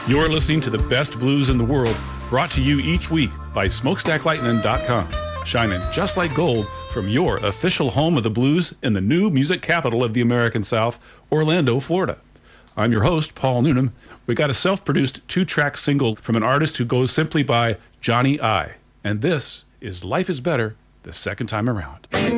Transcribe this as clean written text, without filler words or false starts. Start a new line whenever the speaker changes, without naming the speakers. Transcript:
You're listening to the best blues in the world, brought to you each week by SmokestackLightning.com, shining just like gold from your official home of the blues in the new music capital of the American South, Orlando, Florida. I'm your host, Paul Noonan. We got a self-produced 2-track single from an artist who goes simply by Johnny I. And this is Life is Better the Second Time Around.